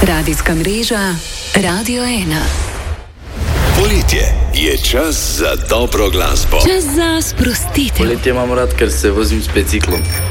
Radijska mreža Radio 1. Poletje je čas za dobro glasbo. Čas za sprostitev. Poletje imam rad, ker se vozim s biciklom.